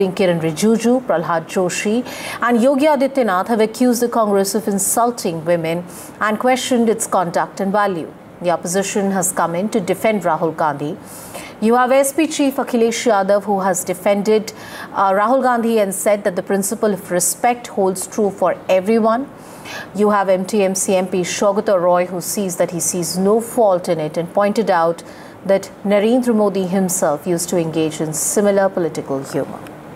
Kiran Rijiju, Prahlad Joshi and Yogi Adityanath have accused the Congress of insulting women and questioned its conduct and value. The opposition has come in to defend Rahul Gandhi. You have SP Chief Akhilesh Yadav, who has defended Rahul Gandhi and said that the principle of respect holds true for everyone. You have MTMC MP Saugata Roy, who sees no fault in it and pointed out that Narendra Modi himself used to engage in similar political humor.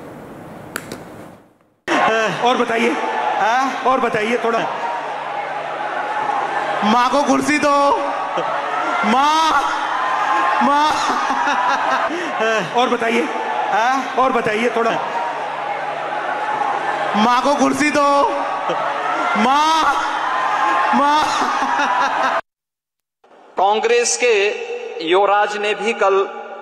और बताइए थोड़ा। माँ को कुर्सी दो, माँ। और बताइए थोड़ा। माँ को कुर्सी दो, माँ। कांग्रेस के युवराज ने भी कल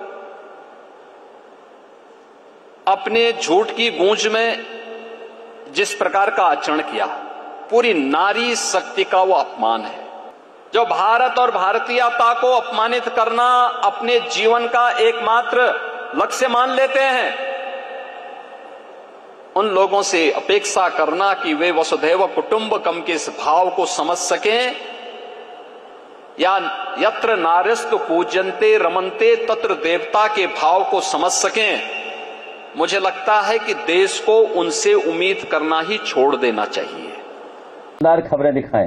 अपने झूठ की गूंज में जिस प्रकार का आचरण किया, पूरी नारी शक्ति का वो अपमान है। जो भारत और भारतीयता को अपमानित करना अपने जीवन का एकमात्र लक्ष्य मान लेते हैं, उन लोगों से अपेक्षा करना कि वे वसुधैव कुटुंबकम के इस भाव को समझ सकें, या यत्र नार्यस्तु पूज्यन्ते रमन्ते तत्र देवता के भाव को समझ सकें, मुझे लगता है कि देश को उनसे उम्मीद करना ही छोड़ देना चाहिए। खबरें दिखाएं,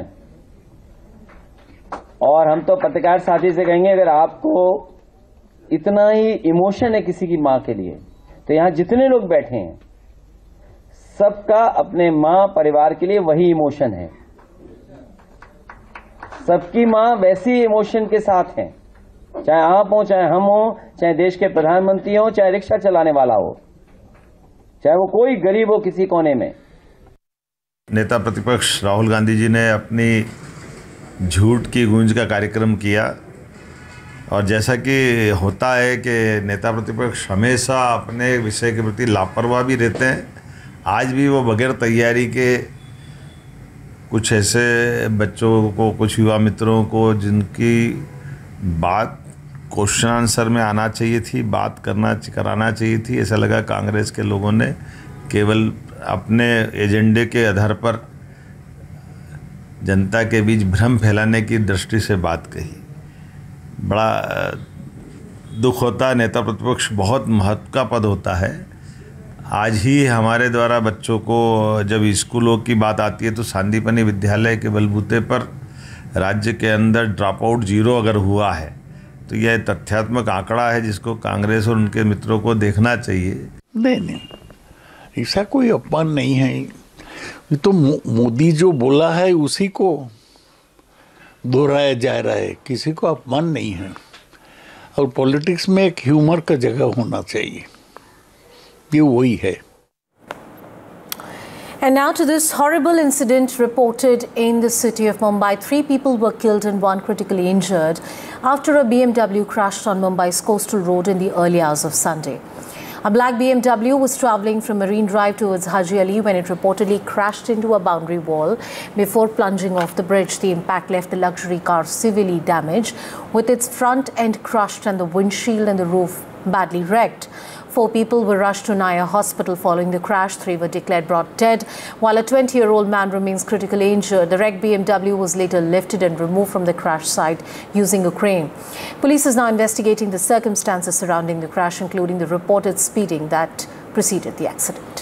और हम तो पत्रकार साथी से कहेंगे, अगर आपको इतना ही इमोशन है किसी की मां के लिए, तो यहां जितने लोग बैठे हैं सबका अपने मां परिवार के लिए वही इमोशन है। सबकी मां वैसी इमोशन के साथ है, चाहे आप हो, चाहे हम हो, चाहे देश के प्रधानमंत्री हो, चाहे रिक्शा चलाने वाला हो, चाहे वो कोई गरीब हो किसी कोने में। नेता प्रतिपक्ष राहुल गांधी जी ने अपनी झूठ की गूंज का कार्यक्रम किया, और जैसा कि होता है कि नेता प्रतिपक्ष हमेशा अपने विषय के प्रति लापरवाह भी रहते हैं, आज भी वो बगैर तैयारी के कुछ ऐसे बच्चों को, कुछ युवा मित्रों को जिनकी बात क्वेश्चन आंसर में आना चाहिए थी, बात कराना चाहिए थी, ऐसा लगा कांग्रेस के लोगों ने केवल अपने एजेंडे के आधार पर जनता के बीच भ्रम फैलाने की दृष्टि से बात कही। बड़ा दुख होता है, नेता प्रतिपक्ष बहुत महत्व का पद होता है। आज ही हमारे द्वारा बच्चों को जब स्कूलों की बात आती है तो सांदीपनि विद्यालय के बलबूते पर राज्य के अंदर ड्रॉप आउट 0 अगर हुआ है, तो यह तथ्यात्मक आंकड़ा है जिसको कांग्रेस और उनके मित्रों को देखना चाहिए। नहीं, ऐसा कोई अपमान नहीं है। ये तो मोदी जो बोला है उसी को दोहराया जा रहा है, किसी को अपमान नहीं है। और पॉलिटिक्स में एक ह्यूमर का जगह होना चाहिए, ये वही है। And now to this horrible incident reported in the city of Mumbai. 3 people were killed and 1 critically injured after a BMW crashed on Mumbai's coastal road in the early hours of Sunday. A black BMW was travelling from Marine Drive towards Haji Ali when it reportedly crashed into a boundary wall before plunging off the bridge. The impact left the luxury car severely damaged, with its front end crushed and the windshield and the roof badly wrecked. 4 people were rushed to Naya Hospital following the crash. 3 were declared brought dead, while a 20-year-old man remains critically injured. The wrecked BMW was later lifted and removed from the crash site using a crane. Police is now investigating the circumstances surrounding the crash, including the reported speeding that preceded the accident.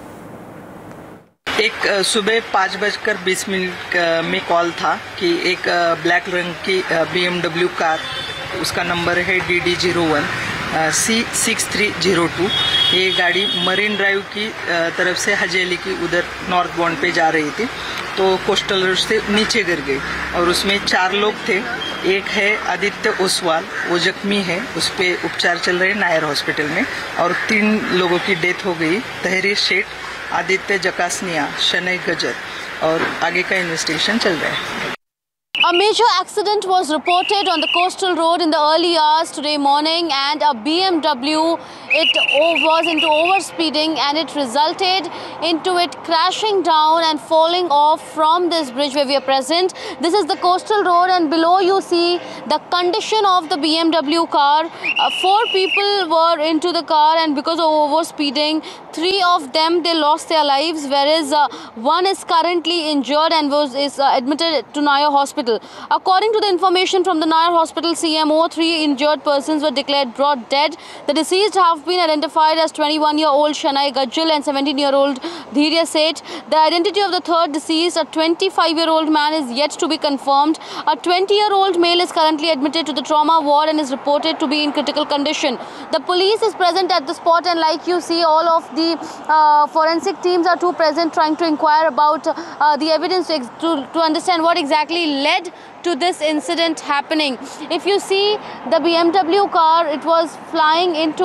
एक सुबह 5:20 में call था कि एक black रंग की BMW car, उसका number है DD01 C6302, ये गाड़ी मरीन ड्राइव की तरफ से हाजी अली की उधर नॉर्थ बाउंड पे जा रही थी, तो कोस्टल रोड से नीचे गिर गई और उसमें 4 लोग थे। एक है आदित्य ओसवाल, वो जख्मी है, उस पर उपचार चल रहे नायर हॉस्पिटल में, और 3 लोगों की डेथ हो गई, तहरीर शेख, आदित्य जकासनिया, शनई गजर, और आगे का इन्वेस्टिगेशन चल रहा है। A major accident was reported on the coastal road in the early hours today morning, and a BMW was into overspeeding, and it resulted into it crashing down and falling off from this bridge where we are present. This is the coastal road, and below you see the condition of the BMW car. 4 people were into the car, and because of overspeeding, 3 of them they lost their lives, whereas one is currently injured and is admitted to Nair Hospital. According to the information from the Nair Hospital CMO, 3 injured persons were declared brought dead. The deceased have been identified as 21-year-old Shanai Gajjal and 17-year-old Dhirya Seth. The identity of the third deceased, a 25-year-old man, is yet to be confirmed. A 20-year-old male is currently admitted to the trauma ward and is reported to be in critical condition. The police is present at the spot, and like you see, all of the forensic teams are present trying to inquire about the evidence to understand what exactly led to this incident happening. If you see the BMW car, it was flying into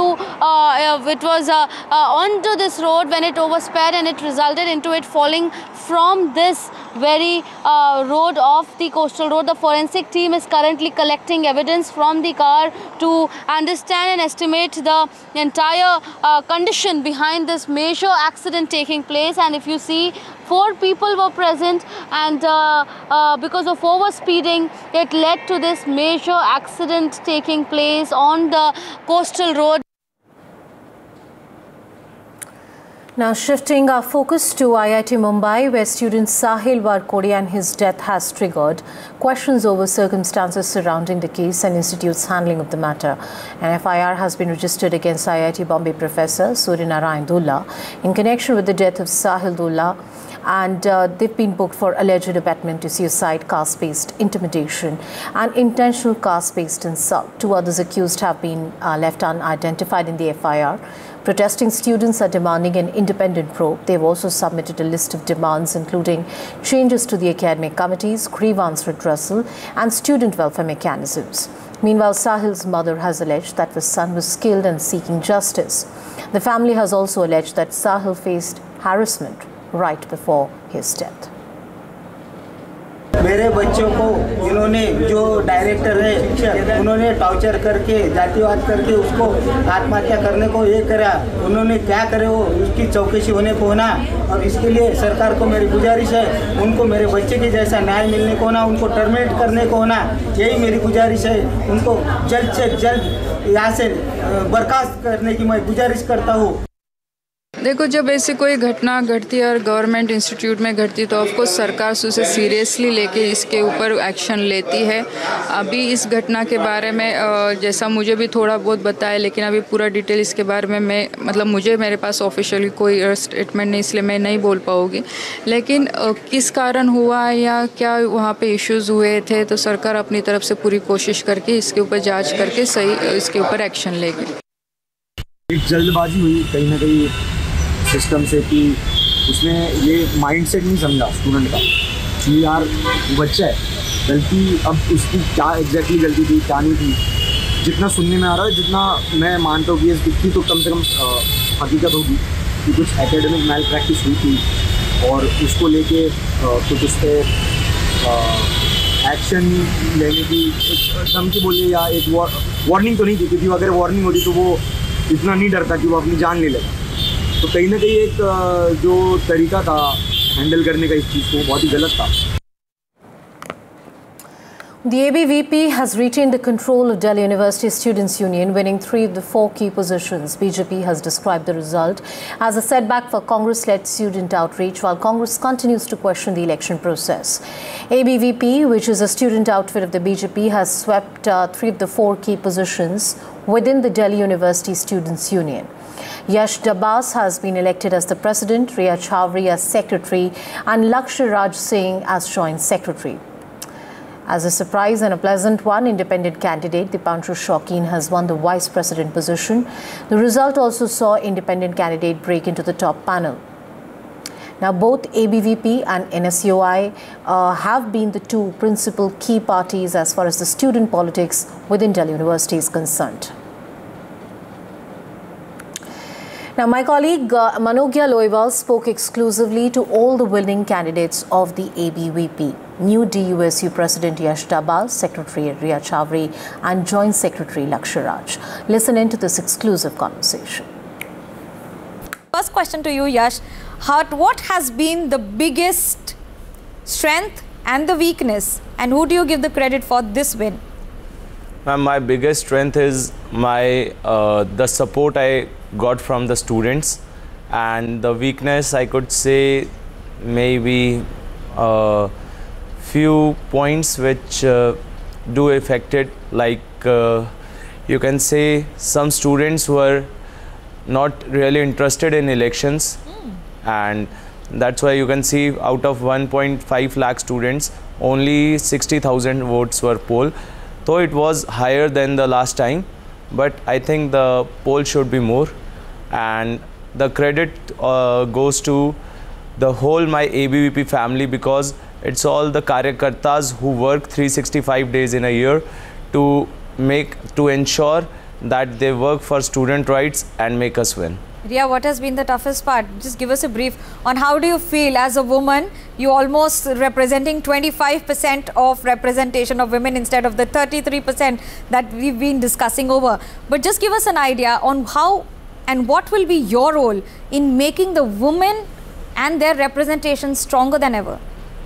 onto this road when it oversped, and it resulted into it falling from this very road of the coastal road. The forensic team is currently collecting evidence from the car to understand and estimate the entire condition behind this major accident taking place. And if you see, 4 people were present, and because of overspeeding, it led to this major accident taking place on the coastal road. Now shifting our focus to IIT Mumbai, where student Sahil Warkode and his death has triggered questions over circumstances surrounding the case and institute's handling of the matter. An FIR has been registered against IIT Bombay professor Surya Narayan Dulla in connection with the death of Sahil Dulla, and they've been booked for alleged abetment to suicide, caste-based intimidation and intentional caste-based insult. 2 others accused have been left unidentified in the FIR. Protesting students are demanding an independent probe. They've also submitted a list of demands, including changes to the academic committees, grievance redressal and student welfare mechanisms. Meanwhile, Sahil's mother has alleged that the son was killed and seeking justice. The family has also alleged that Sahil faced harassment right before his death. मेरे बच्चों को इन्होंने, जो director है शिक्षक, उन्होंने torture करके, जातिवाद करके उसको आत्महत्या करने को ये करा। उन्होंने क्या करे, वो उसकी चौकसी होने को ना, और इसके लिए सरकार को मेरी गुजारिश है, उनको मेरे बच्चे के जैसा न्याय मिलने को ना, उनको टर्मिनेट करने को ना, यही मेरी गुजारिश है। उनको जल्द से जल्द यहाँ से बर्खास्त करने की मैं गुजारिश करता हूँ। देखो, जब ऐसी कोई घटना घटती है और गवर्नमेंट इंस्टीट्यूट में घटती है तो ऑफकोर्स सरकार उसे सीरियसली लेके इसके ऊपर एक्शन लेती है। अभी इस घटना के बारे में जैसा मुझे भी थोड़ा बहुत बताया, लेकिन अभी पूरा डिटेल इसके बारे में मेरे पास ऑफिशियली कोई स्टेटमेंट नहीं, इसलिए मैं नहीं बोल पाऊँगी। लेकिन किस कारण हुआ या क्या वहाँ पे इश्यूज़ हुए थे, तो सरकार अपनी तरफ से पूरी कोशिश करके इसके ऊपर जाँच करके सही इसके ऊपर एक्शन लेगी। एक जल्दबाजी हुई कहीं ना कहीं सिस्टम से, कि उसने ये माइंडसेट नहीं समझा स्टूडेंट का कि यार बच्चा है, गलती अब उसकी क्या एग्जैक्टली गलती थी क्या नहीं थी, जितना सुनने में आ रहा है, जितना मैं मानता हूँ कि इतनी तो कम से कम हकीकत होगी कि कुछ एकेडमिक मैल प्रैक्टिस हुई थी और उसको लेके कुछ उस पर एक्शन लेने की धमकी बोलिए या एक वार्निंग तो नहीं थी, क्योंकि अगर वार्निंग होती तो वो इतना नहीं डरता कि वो अपनी जान ले लेगा। तो कहीं ना कहीं एक जो तरीका था हैंडल करने का इस चीज़ को बहुत ही गलत था। The ABVP has retained the control of Delhi University Students' Union, winning 3 of the 4 key positions. BJP has described the result as a setback for Congress-led student outreach, while Congress continues to question the election process. ABVP, which is a student outfit of the BJP, has swept 3 of the 4 key positions within the Delhi University Students' Union. Yash Dabas has been elected as the president, Riya Chowdhury as secretary, and Lakshya Raj Singh as joint secretary. As a surprise and a pleasant one, independent candidate Dipanshu Shaukin has won the vice president position. The result also saw independent candidate break into the top panel. Now, both ABVP and NSUI have been the 2 principal key parties as far as the student politics within Delhi University is concerned. Now, my colleague Manogya Loiwal spoke exclusively to all the winning candidates of the ABVP. New DUSU President Yash Dabal, Secretary Riya Chowdhury and Joint Secretary Lakshya Raj. Listen in to this exclusive conversation. First question to you, Yash. What has been the biggest strength and the weakness, and who do you give the credit for this win? My biggest strength is the support I got from the students, and the weakness I could say maybe few points which do affect it, like you can say some students were not really interested in elections, and that's why you can see out of 1.5 lakh students only 60,000 votes were polled, though it was higher than the last time, but I think the poll should be more, and the credit goes to the whole my ABVP family, because it's all the karyakartas who work 365 days in a year to ensure that they work for student rights and make us win. Riya, what has been the toughest part? Just give us a brief on how do you feel as a woman, you almost representing 25% of representation of women instead of the 33% that we've been discussing over. But just give us an idea on how and what will be your role in making the women and their representation stronger than ever.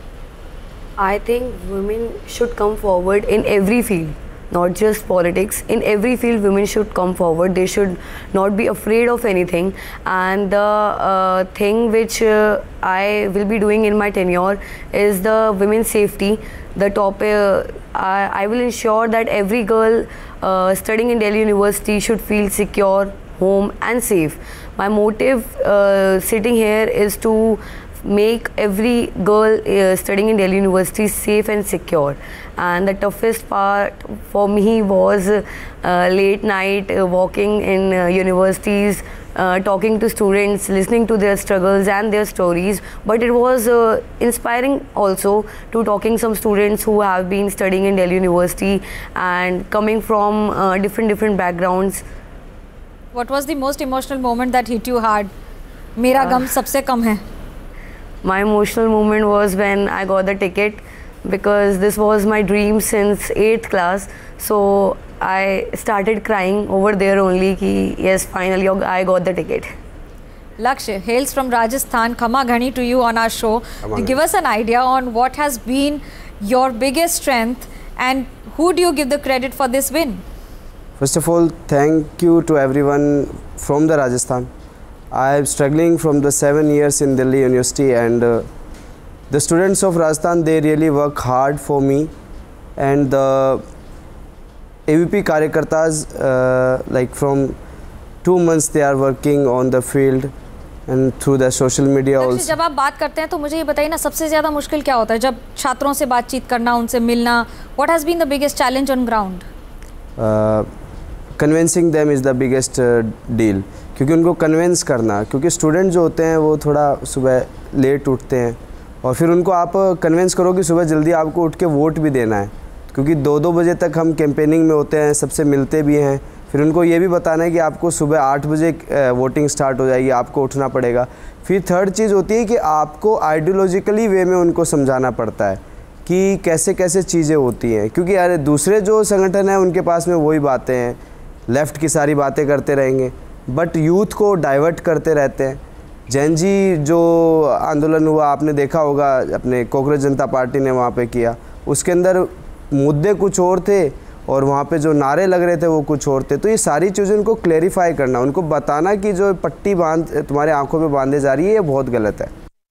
I think women should come forward in every field, not just politics. In every field, women should come forward. They should not be afraid of anything. And the thing which I will be doing in my tenure is the women's safety. The topic, I will ensure that every girl studying in Delhi University should feel secure, home and safe. My motive sitting here is to make every girl studying in Delhi University safe and secure. And the toughest part for me was late night walking in universities, talking to students, listening to their struggles and their stories. But it was inspiring also to talking some students who have been studying in Delhi University and coming from different backgrounds. What was the most emotional moment that hit you hard? Mera gam sabse kam hai. My emotional moment was when I got the ticket, because this was my dream since 8th class. So I started crying over there only ki yes, finally I got the ticket. Lakshya hails from Rajasthan. Khama Ghani to you on our show. To give us an idea on what has been your biggest strength and who do you give the credit for this win? First of all, thank you to everyone from the Rajasthan. I am struggling from the 7 years in Delhi University, and the students of Rajasthan, they really work hard for me, and the ABVP Karyakartas, like from 2 months they are working on the field and through the social media also. जब आप बात करते हैं तो मुझे ये बताइए ना, सबसे ज़्यादा मुश्किल क्या होता है जब छात्रों से बातचीत करना, उनसे मिलना? What has been the biggest challenge on ground? Convincing them is the biggest deal. क्योंकि उनको कन्विंस करना, क्योंकि स्टूडेंट जो होते हैं वो थोड़ा सुबह लेट उठते हैं, और फिर उनको आप कन्विंस करो कि सुबह जल्दी आपको उठ के वोट भी देना है, क्योंकि 2-2 बजे तक हम कैंपेनिंग में होते हैं, सबसे मिलते भी हैं। फिर उनको ये भी बताना है कि आपको सुबह 8 बजे वोटिंग स्टार्ट हो जाएगी, आपको उठना पड़ेगा। फिर थर्ड चीज़ होती है कि आपको आइडियोलॉजिकली वे में उनको समझाना पड़ता है कि कैसे कैसे चीज़ें होती हैं, क्योंकि यार दूसरे जो संगठन हैं उनके पास में वही बातें हैं, लेफ़्ट की सारी बातें करते रहेंगे, बट यूथ को डाइवर्ट करते रहते हैं। जैन जी जो आंदोलन हुआ आपने देखा होगा, अपने कांग्रेस जनता पार्टी ने वहाँ पे किया, उसके अंदर मुद्दे कुछ और थे और वहाँ पे जो नारे लग रहे थे वो कुछ और थे। तो ये सारी चीज़ें उनको क्लेरिफाई करना, उनको बताना कि जो पट्टी तुम्हारे आंखों पे बांधे जा रही है ये बहुत गलत है।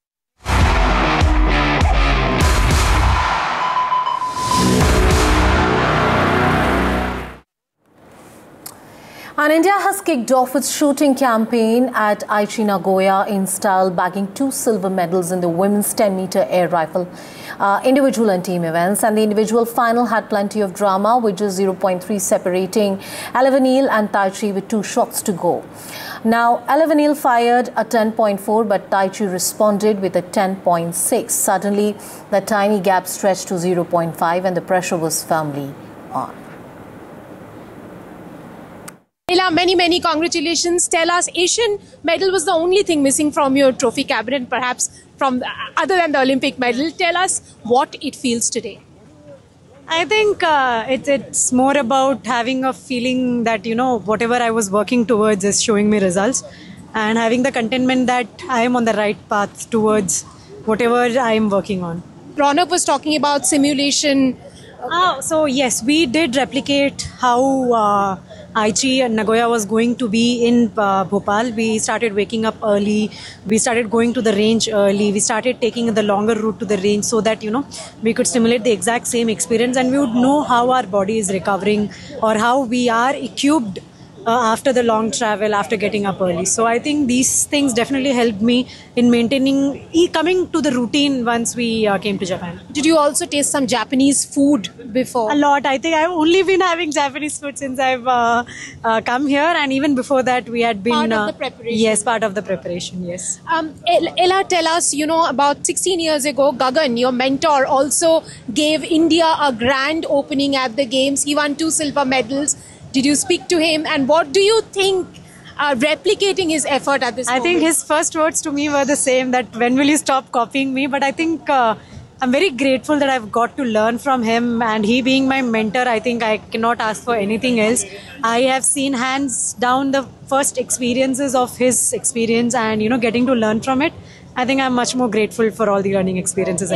And India has kicked off its shooting campaign at Aichi Nagoya in style, bagging 2 silver medals in the women's 10-meter air rifle individual and team events. And the individual final had plenty of drama, with just 0.3 separating Elevenil and Taichi with 2 shots to go. Now, Elevenil fired a 10.4, but Taichi responded with a 10.6. Suddenly, the tiny gap stretched to 0.5 and the pressure was firmly on. Ela, many congratulations. Tell us, Asian medal was the only thing missing from your trophy cabinet, perhaps from other than the Olympic medal. Tell us what it feels today. I think it's more about having a feeling that, you know, whatever I was working towards is showing me results, and having the contentment that I am on the right path towards whatever I am working on. Ronak was talking about simulation. So yes, we did replicate how Aichi and Nagoya was going to be in Bhopal. We started waking up early. We started going to the range early. We started taking the longer route to the range so that, you know, we could simulate the exact same experience, and we would know how our body is recovering or how we are equipped after the long travel, after getting up early. So I think these things definitely helped me in maintaining, coming to the routine once we came to Japan. Did you also taste some Japanese food before? A lot. I think I've only been having Japanese food since I've come here, and even before that we had been... Part of the preparation. Yes, part of the preparation, yes. Ella, tell us, you know, about 16 years ago, Gagan, your mentor, also gave India a grand opening at the Games. He won 2 silver medals. Did you speak to him, and what do you think replicating his effort at this moment? I think his first words to me were the same, that when will you stop copying me? But I think I'm very grateful that I've got to learn from him, and he being my mentor, I think I cannot ask for anything else. I have seen hands down the first experiences of his experience, and, you know, getting to learn from it. I think I'm much more grateful for all the learning experiences.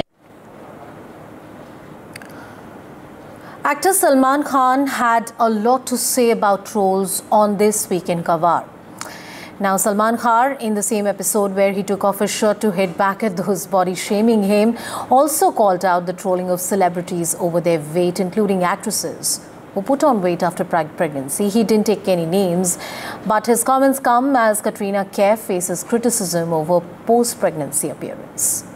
Actor Salman Khan had a lot to say about trolls on This Week in Kawar. Now, Salman Khan, in the same episode where he took off his shirt to hit back at those body shaming him, also called out the trolling of celebrities over their weight, including actresses who put on weight after pregnancy. He didn't take any names, but his comments come as Katrina Kaif faces criticism over post-pregnancy appearance.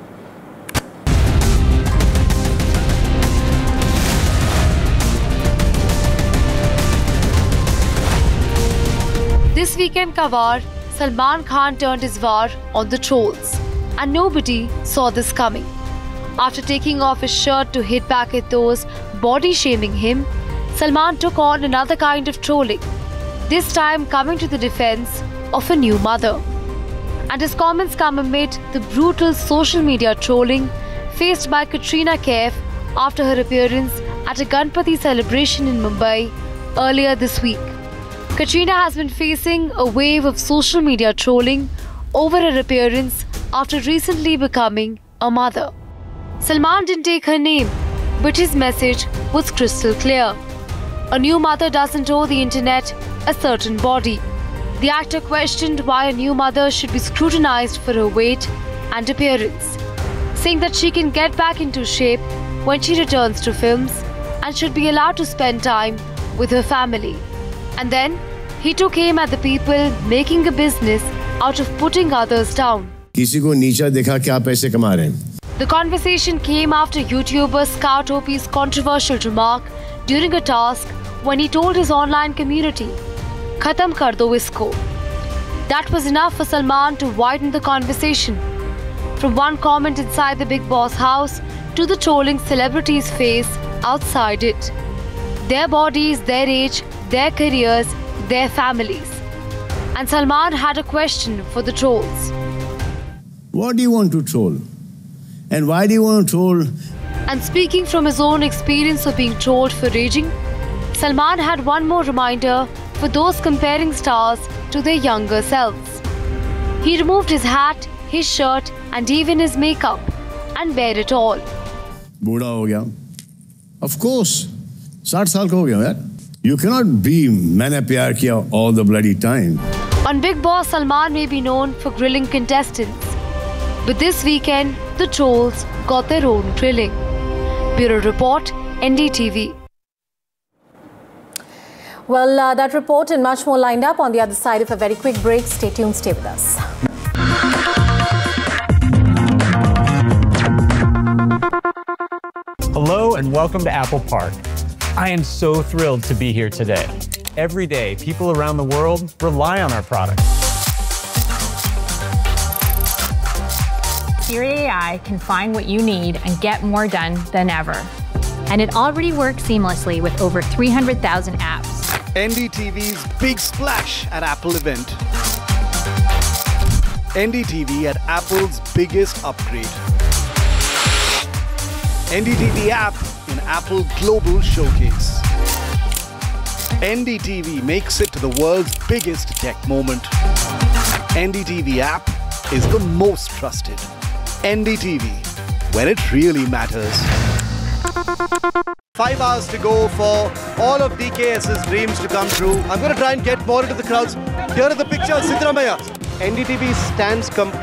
This weekend Kawar, Salman Khan turned his war on the trolls, and nobody saw this coming. After taking off his shirt to hit back at those body shaming him, Salman took on another kind of trolling, this time coming to the defense of a new mother. And his comments come amid the brutal social media trolling faced by Katrina Kaif after her appearance at a Ganpati celebration in Mumbai earlier this week. Katrina has been facing a wave of social media trolling over her appearance after recently becoming a mother. Salman didn't take her name, but his message was crystal clear. A new mother doesn't owe the internet a certain body. The actor questioned why a new mother should be scrutinized for her weight and appearance, saying that she can get back into shape when she returns to films and should be allowed to spend time with her family. And then he took aim at the people making a business out of putting others down. किसी को नीचा देखा क्या पैसे कमा रहे हैं? The conversation came after YouTuber Scout OP's controversial remark during a task when he told his online community, "Khatam kar do isko." That was enough for Salman to widen the conversation. From one comment inside the Bigg Boss house to the trolling celebrities' face outside it. Their bodies, their age, their careers, their families. And Salman had a question for the trolls. What do you want to troll? And why do you want to troll? And speaking from his own experience of being trolled for raging, Salman had one more reminder for those comparing stars to their younger selves. He removed his hat, his shirt and even his makeup and bare it all. बूढ़ा हो गया. Of course. 60 साल का हो गया यार. You cannot be मैंने प्यार किया all the bloody time. On Bigg Boss, Salman may be known for grilling contestants. But this weekend, the trolls got their own grilling. Bureau Report, NDTV. Well, that report and much more lined up on the other side of a very quick break. Stay tuned, stay with us. Hello and welcome to Apple Park. I am so thrilled to be here today. Every day, people around the world rely on our products. Siri AI can find what you need and get more done than ever. And it already works seamlessly with over 300,000 apps. NDTV's big splash at Apple event. NDTV at Apple's biggest upgrade. NDTV app in Apple Global Showcase. NDTV makes it to the world's biggest tech moment. NDTV app is the most trusted. NDTV, when it really matters. 5 hours to go for all of DKS's dreams to come true. I'm going to try and get more into the crowds. Here are the pictures, Siddaramaiah. NDTV stands